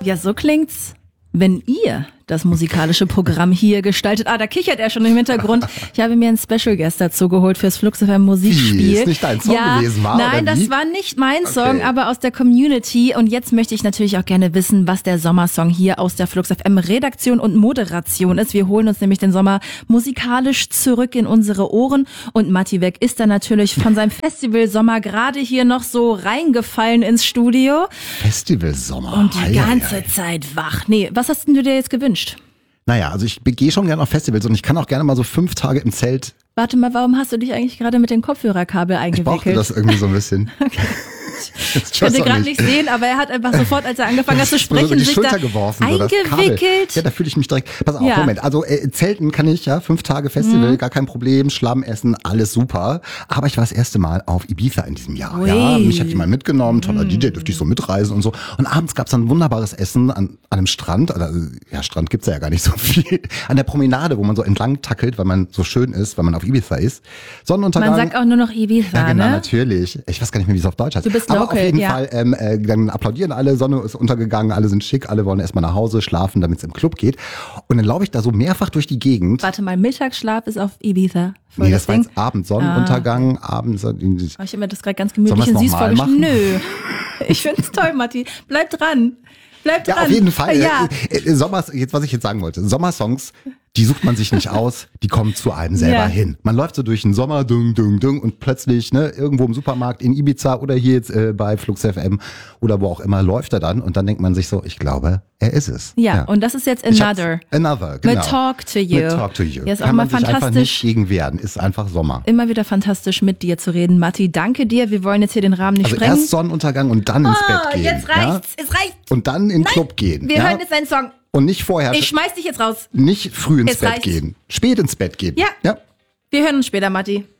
Ja, so klingt's, wenn ihr das musikalische Programm hier gestaltet. Da kichert er schon im Hintergrund. Ich habe mir einen Special Guest dazu geholt fürs Flux FM Musikspiel. Wie, ist nicht dein Song gewesen, war? Nein, oder das war nicht mein Song, aber aus der Community. Und jetzt möchte ich natürlich auch gerne wissen, was der Sommersong hier aus der Flux FM Redaktion und Moderation ist. Wir holen uns nämlich den Sommer musikalisch zurück in unsere Ohren. Und Matti Weg ist da natürlich von seinem Festival Sommer gerade hier noch so reingefallen ins Studio. Festival Sommer. Und die ganze Zeit wach. Nee, was hast denn du dir jetzt gewünscht? Naja, also ich gehe schon gerne auf Festivals und ich kann auch gerne mal so 5 Tage im Zelt. Warte mal, warum hast du dich eigentlich gerade mit dem Kopfhörerkabel eingewickelt? Ich brauchte das irgendwie so ein bisschen. Okay. Ich konnte gerade nicht sehen, aber er hat einfach sofort, als er angefangen hat zu sprechen, so die sich Schulter da geworfen, eingewickelt. So ja, da fühle ich mich direkt. Pass auf, Moment. Also Zelten kann ich, 5 Tage Festival, gar kein Problem, Schlamm essen, alles super. Aber ich war das erste Mal auf Ibiza in diesem Jahr. Ui. Ja, mich hat jemand mitgenommen, toller DJ, dürfte ich so mitreisen und so. Und abends gab's dann wunderbares Essen an einem Strand. Ja, Strand gibt's ja gar nicht so viel. An der Promenade, wo man so entlang tackelt, weil man so schön ist, weil man auf Ibiza ist. Sonnenuntergang. Man sagt auch nur noch Ibiza, ja, genau, ne? Natürlich. Ich weiß gar nicht mehr, wie es auf Deutsch heißt. Du bist aber local, auf jeden ja. Fall, dann applaudieren alle, Sonne ist untergegangen, alle sind schick, alle wollen erstmal nach Hause schlafen, damit es im Club geht. Und dann laufe ich da so mehrfach durch die Gegend. Warte mal, Mittagsschlaf ist auf Ibiza. Nee, das war jetzt Abend, Sonnenuntergang, abends. Habe ich immer das gerade ganz gemütlich und süß vorgestellt. Nö. Ich find's toll, Matti. Bleib dran. Bleib dran. Ja, auf jeden Fall. Ja. Was ich jetzt sagen wollte. Sommersongs, die sucht man sich nicht aus, die kommen zu einem selber hin. Man läuft so durch den Sommer, dung, dung, dung, und plötzlich, irgendwo im Supermarkt in Ibiza oder hier jetzt bei Flux FM oder wo auch immer, läuft er dann und dann denkt man sich so, ich glaube, er ist es. Ja, und das ist jetzt Another. Another, genau. Mit Talk to You. Mit Talk to You. Ja, ist Kann auch mal man sich einfach fantastisch. nicht gegen wehren, ist einfach Sommer. Immer wieder fantastisch mit dir zu reden, Matti. Danke dir. Wir wollen jetzt hier den Rahmen nicht Also sprengen. erst Sonnenuntergang und dann ins Bett gehen. Jetzt reicht's. Es reicht. Und dann in den Club gehen. Wir hören jetzt einen Song. Und nicht vorher. Ich schmeiß dich jetzt raus. Nicht früh ins Es Bett reicht. gehen. Spät ins Bett gehen. Ja. Wir hören uns später, Matti.